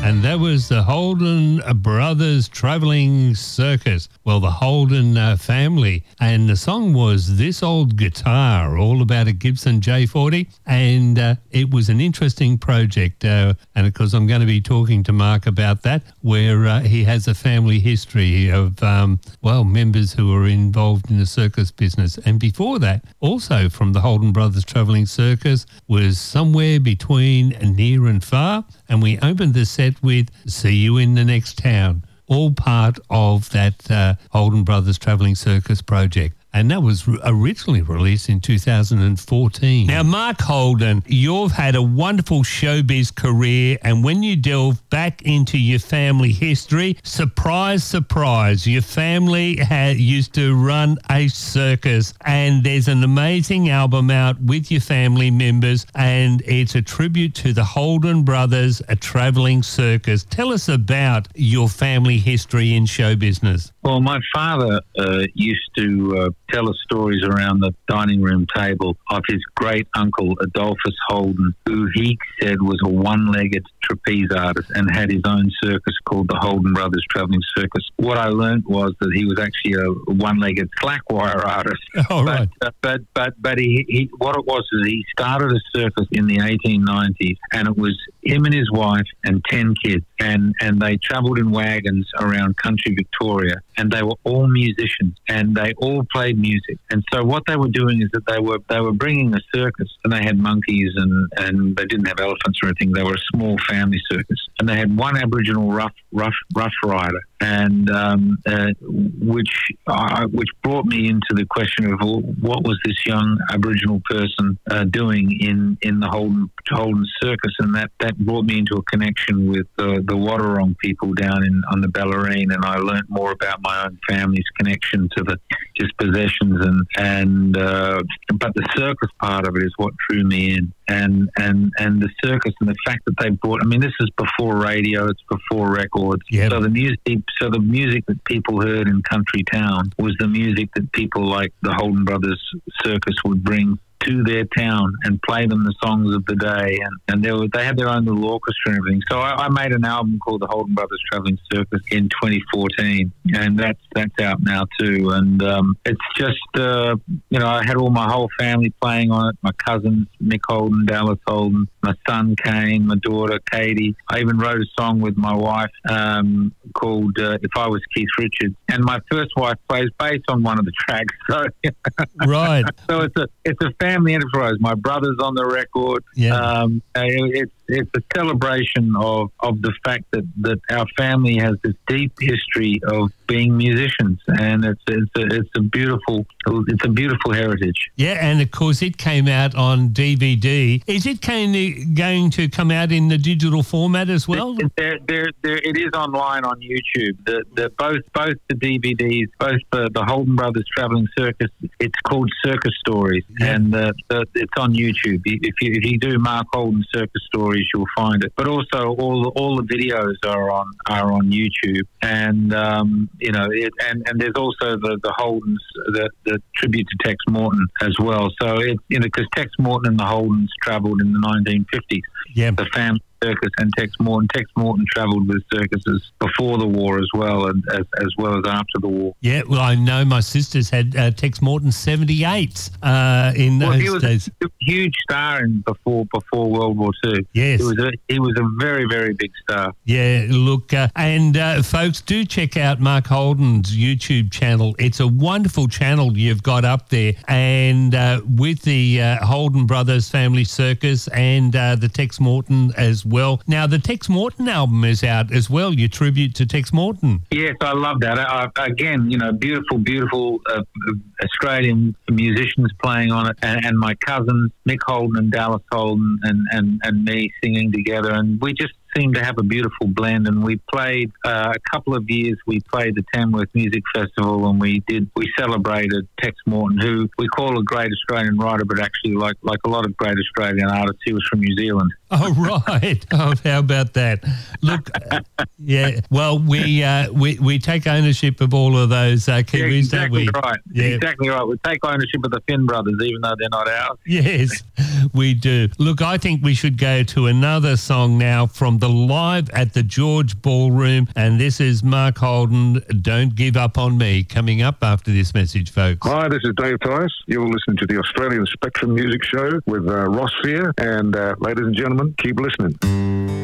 And that was the Holden Brothers Travelling Circus. Well, the Holden family. And the song was This Old Guitar, all about a Gibson J40. And it was an interesting project. And, of course, I'm going to be talking to Mark about that, where he has a family history of, members who are involved in the circus business. And before that, also from the Holden Brothers Travelling Circus, was Somewhere Between Near and Far. And we opened the set with See You in the Next Town, all part of that Holden Brothers Travelling Circus project. And that was originally released in 2014. Now, Mark Holden, you've had a wonderful showbiz career, and when you delve back into your family history, surprise, surprise, your family used to run a circus, and there's an amazing album out with your family members, and it's a tribute to the Holden Brothers, a travelling circus. Tell us about your family history in show business. Well, my father used to tell us stories around the dining room table of his great uncle, Adolphus Holden, who he said was a one-legged trapeze artist and had his own circus called the Holden Brothers Travelling Circus. What I learned was that he was actually a one-legged slackwire artist. Oh, right. But he what it was is he started a circus in the 1890s, and it was him and his wife and 10 kids, and they travelled in wagons around country Victoria, and they were all musicians, and they all played music. And so what they were doing is that they were bringing a circus, and they had monkeys, and they didn't have elephants or anything. They were a small family circus, and they had one Aboriginal rough rider, and which brought me into the question of what was this young Aboriginal person doing in the Holden circus, and that brought me into a connection with the Wadawurrung people down on the Bellarine, and I learnt more about my own family's connection to the just possessions but the circus part of it is what drew me in, and the circus and the fact that they brought. I mean, this is before radio, it's before records. Yep. So the music that people heard in country town was the music that people like the Holden Brothers Circus would bring to their town and play them the songs of the day, and they had their own little orchestra and everything. So I made an album called the Holden Brothers Travelling Circus in 2014, and that's out now too. And it's just I had all my whole family playing on it. My cousins, Mick Holden, Dallas Holden, my son Kane, my daughter Katie. I even wrote a song with my wife called If I Was Keith Richards, and my first wife plays bass on one of the tracks. So right. So it's a family enterprise. My brother's on the record. Yeah. It's a celebration of the fact that our family has this deep history of being musicians, and it's a beautiful heritage. Yeah, and of course it came out on DVD. Is it going to come out in the digital format as well? It is online on YouTube. Both the DVDs, both the Holden Brothers Travelling Circus. It's called Circus Stories, yeah. And it's on YouTube. If you do Mark Holden Circus Stories, you'll find it. But also all the videos are on YouTube, and and there's also the Holdens, the tribute to Tex Morton as well. So it's because Tex Morton and the Holdens travelled in the 1950s. Yeah, the family circus and Tex Morton. Tex Morton travelled with circuses before the war as well, and as well as after the war. Yeah, well, I know my sisters had Tex Morton 78s in those days. He was a huge star before World War II. Yes, he was a very, very big star. Yeah, look, and folks, do check out Mark Holden's YouTube channel. It's a wonderful channel you've got up there, and with the Holden Brothers Family Circus and the Tex Morton as well. Now, the Tex Morton album is out as well, your tribute to Tex Morton. Yes, I love that. Again, beautiful Australian musicians playing on it, and my cousins, Mick Holden and Dallas Holden, and me singing together, and we just seemed to have a beautiful blend. And we played a couple of years. We played the Tamworth Music Festival, and we celebrated Tex Morton, who we call a great Australian writer, but actually, like a lot of great Australian artists, he was from New Zealand. Oh, right. Oh, how about that? Look, yeah. Well, we take ownership of all of those Kiwis, don't we? Right. Yeah. Exactly right. We take ownership of the Finn brothers, even though they're not ours. Yes, we do. Look, I think we should go to another song now from from the Live at the George Ballroom. And this is Mark Holden, Don't Give Up on Me, coming up after this message, folks. Hi, this is Dave Tice. You're listening to the Australian Spectrum Music Show with Ross Fear. And ladies and gentlemen, keep listening.